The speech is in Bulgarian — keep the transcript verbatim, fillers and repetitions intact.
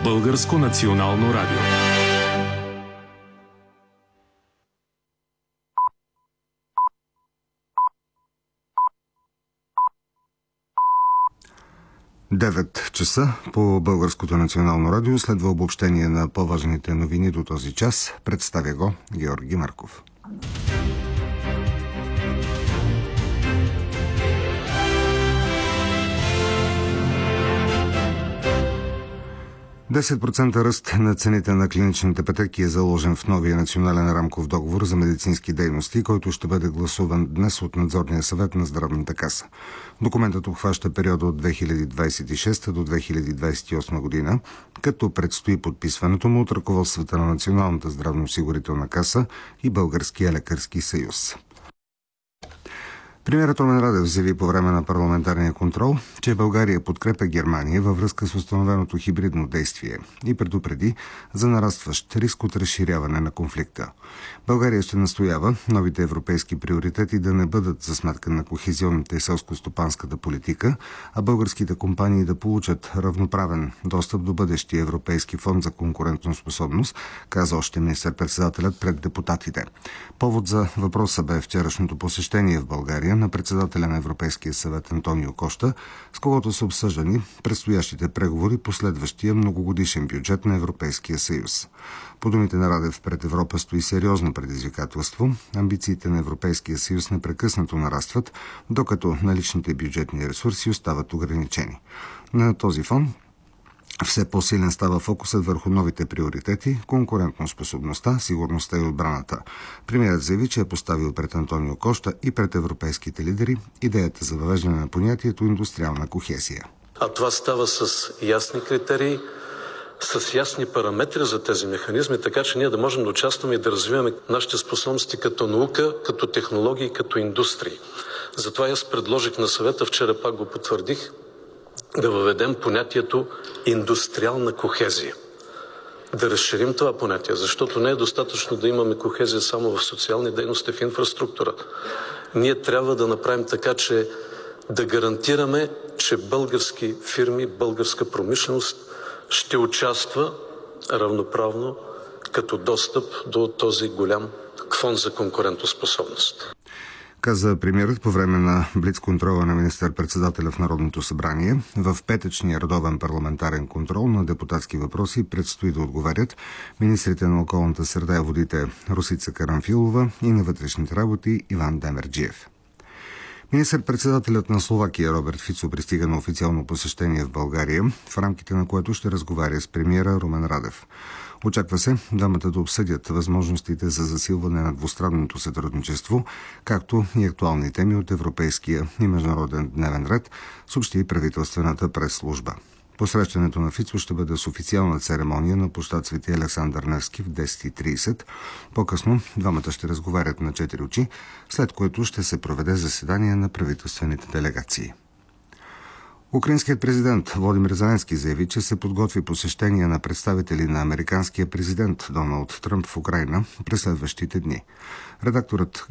Българско национално радио. девет часа по Българското национално радио следва обобщение на по-важните новини до този час. Представя го Георги Марков. десет процента ръст на цените на клиничните пътеки е заложен в новия национален рамков договор за медицински дейности, който ще бъде гласуван днес от Надзорния съвет на Здравната каса. Документът обхваща периода от две хиляди двадесет и шеста до две хиляди двадесет и осма година, като предстои подписването му от ръководствата на Националната здравноосигурителна каса и Българския лекарски съюз. Премиерът Румен Радев заяви по време на парламентарния контрол, че България подкрепя Германия във връзка с установеното хибридно действие и предупреди за нарастващ риск от разширяване на конфликта. България ще настоява новите европейски приоритети да не бъдат за сметка на кохезионната и селско-стопанската политика, а българските компании да получат равноправен достъп до бъдещия Европейски фонд за конкурентоспособност, каза още министър-председателят пред депутатите. Повод за въпроса бе вчерашното посещение в България на председателя на Европейския съвет Антонио Кошта, с когото са обсъждани предстоящите преговори по следващия многогодишен бюджет на Европейския съюз. По думите на Радев, пред Европа стои сериозно предизвикателство. Амбициите на Европейския съюз непрекъснато нарастват, докато наличните бюджетни ресурси остават ограничени. На този фон все по-силен става фокусът върху новите приоритети, конкурентоспособността, сигурността и отбраната. Премиерът заяви, че е поставил пред Антонио Кошта и пред европейските лидери идеята за въвеждане на понятието индустриална кохезия. А това става с ясни критерии, с ясни параметри за тези механизми, така че ние да можем да участваме и да развиваме нашите способности като наука, като технологии, като индустрии. Затова аз предложих на съвета, вчера пак го потвърдих, да въведем понятието индустриална кохезия. Да разширим това понятие, защото не е достатъчно да имаме кохезия само в социални дейности, в инфраструктура. Ние трябва да направим така, че да гарантираме, че български фирми, българска промишленост ще участва равноправно като достъп до този голям фонд за конкурентоспособност. Каза премиерът по време на блицконтрола на министър-председателя в Народното събрание. В петъчния редовен парламентарен контрол на депутатски въпроси предстои да отговарят министрите на околната среда и водите Росица Карамфилова и на вътрешните работи Иван Демерджиев. Министър-председателят на Словакия Роберт Фицо пристига на официално посещение в България, в рамките на което ще разговаря с премиера Румен Радев. Очаква се двамата да обсъдят възможностите за засилване на двустранното сътрудничество, както и актуални теми от европейския и международен дневен ред, съобщи правителствената пресслужба. Посрещането на Фицо ще бъде с официална церемония на площад Свети Александър Невски в десет и тридесет. По-късно двамата ще разговарят на четири очи, след което ще се проведе заседание на правителствените делегации. Украинският президент Володимир Зеленски заяви, че се подготви посещение на представители на американския президент Доналд Тръмп в Украйна през следващите дни. Редакторът